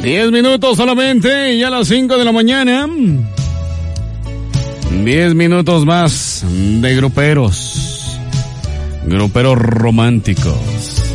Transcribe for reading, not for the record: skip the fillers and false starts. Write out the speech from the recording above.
10 minutos solamente y a las 5 de la mañana. 10 minutos más de gruperos románticos.